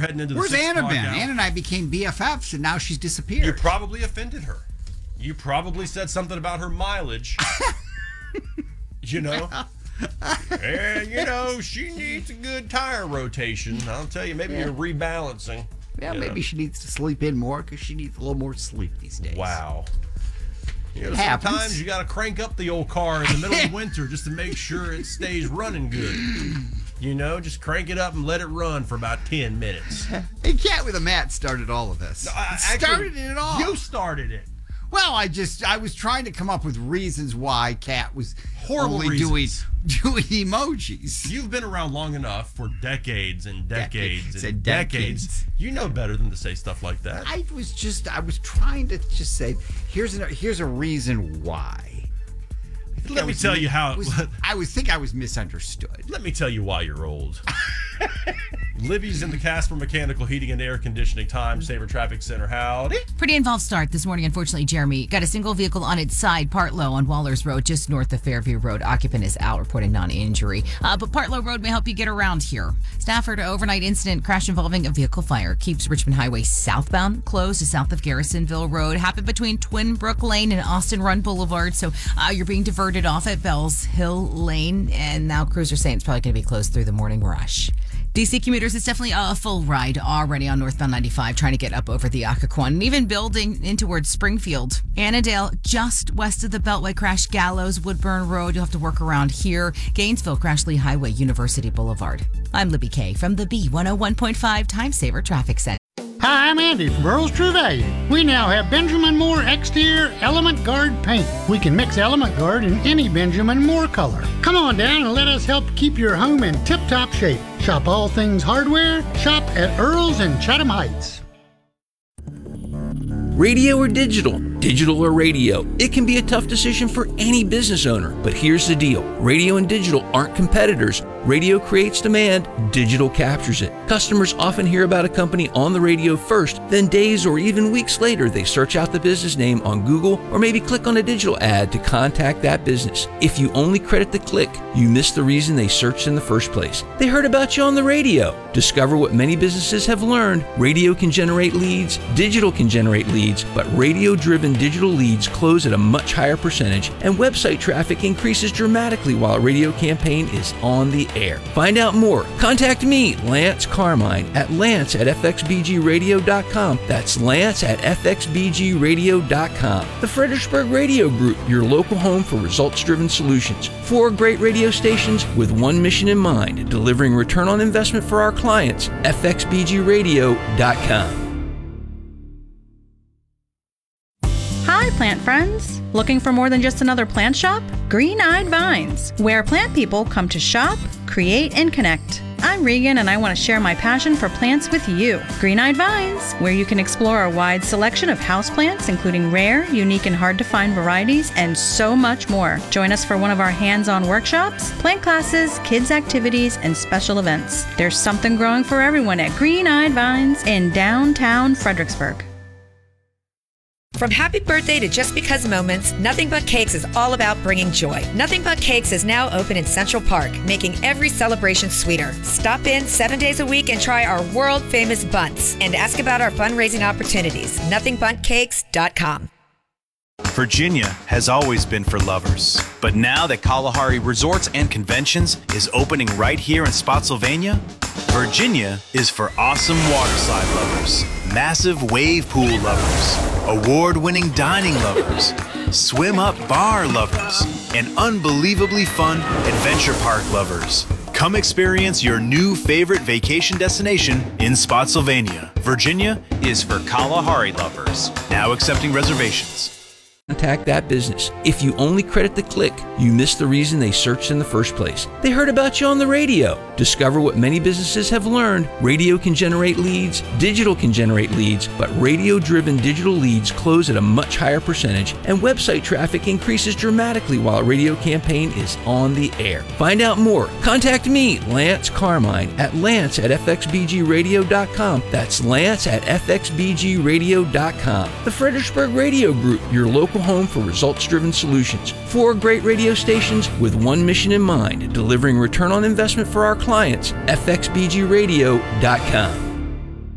heading into the Where's 6 Anna o'clock been? hour. Anna and I became BFFs, and now she's disappeared. You probably offended her. You probably said something about her mileage. You know? And, she needs a good tire rotation. I'll tell you, maybe you're rebalancing. Yeah, maybe she needs to sleep in more because she needs a little more sleep these days. Wow. It happens. Sometimes you got to crank up the old car in the middle of winter just to make sure it stays running good. Just crank it up and let it run for about 10 minutes. Hey, Cat with a Mat started all of this. Started it all. You started it. Well, I was trying to come up with reasons why Cat was Horrible only doing emojis. You've been around long enough for decades and decades and decades. decades. You know better than to say stuff like that. I was trying to just say, here's a reason why. Let me tell you how. I think I was misunderstood. Let me tell you why you're old. Libby's in the Casper Mechanical Heating and Air Conditioning Time Saver Traffic Center. Howdy. Pretty involved start this morning, unfortunately, Jeremy. Got a single vehicle on its side, part low on Wallers Road, just north of Fairview Road. Occupant is out, reporting non-injury. But part low road may help you get around here. Stafford overnight incident, crash involving a vehicle fire. Keeps Richmond Highway southbound closed to south of Garrisonville Road. Happened between Twin Brook Lane and Austin Run Boulevard. So you're being diverted off at Bells Hill Lane. And now crews are saying it's probably going to be closed through the morning rush. DC commuters, it's definitely a full ride already on northbound 95, trying to get up over the Occoquan and even building in towards Springfield. Annandale, just west of the Beltway, crash Gallows, Woodburn Road. You'll have to work around here. Gainesville, crash Lee Highway, University Boulevard. I'm Libby Kay from the B101.5 Time Saver Traffic Center. Hi, I'm Andy from Earl's True Value. We now have Benjamin Moore Exterior Element Guard paint. We can mix Element Guard in any Benjamin Moore color. Come on down and let us help keep your home in tip-top shape. Shop all things hardware. Shop at Earl's in Chatham Heights. Radio or digital? Digital or radio? It can be a tough decision for any business owner, but here's the deal. Radio and digital aren't competitors. Radio creates demand, digital captures it. Customers often hear about a company on the radio first, then days or even weeks later, they search out the business name on Google or maybe click on a digital ad to contact that business. If you only credit the click, you miss the reason they searched in the first place. They heard about you on the radio. Discover what many businesses have learned. Radio can generate leads, digital can generate leads, but radio-driven digital leads close at a much higher percentage, and website traffic increases dramatically while a radio campaign is on the air. Find out more. Contact me, Lance Carmine, at lance@fxbgradio.com. That's lance@fxbgradio.com. The Fredericksburg Radio Group, your local home for results-driven solutions. 4 great radio stations with one mission in mind, delivering return on investment for our clients. fxbgradio.com. Hi, plant friends. Looking for more than just another plant shop? Green-Eyed Vines, where plant people come to shop, create, and connect. I'm Regan, and I want to share my passion for plants with you. Green-Eyed Vines, where you can explore a wide selection of houseplants, including rare, unique, and hard-to-find varieties, and so much more. Join us for one of our hands-on workshops, plant classes, kids' activities, and special events. There's something growing for everyone at Green-Eyed Vines in downtown Fredericksburg. From happy birthday to just because moments, Nothing But Cakes is all about bringing joy. Nothing But Cakes is now open in Central Park, making every celebration sweeter. Stop in 7 days a week and try our world-famous buns and ask about our fundraising opportunities. NothingButCakes.com. Virginia has always been for lovers, but now that Kalahari Resorts and Conventions is opening right here in Spotsylvania, Virginia is for awesome waterslide lovers, massive wave pool lovers, award-winning dining lovers, swim-up bar lovers, and unbelievably fun adventure park lovers. Come experience your new favorite vacation destination in Spotsylvania. Virginia is for Kalahari lovers. Now accepting reservations. Contact that business. If you only credit the click, you miss the reason they searched in the first place. They heard about you on the radio. Discover what many businesses have learned. Radio can generate leads, digital can generate leads, but radio-driven digital leads close at a much higher percentage, and website traffic increases dramatically while a radio campaign is on the air. Find out more. Contact me, Lance Carmine, at lance@fxbgradio.com. That's lance@fxbgradio.com. The Fredericksburg Radio Group, your local home for results-driven solutions. 4 great radio stations with one mission in mind, delivering return on investment for our clients. fxbgradio.com.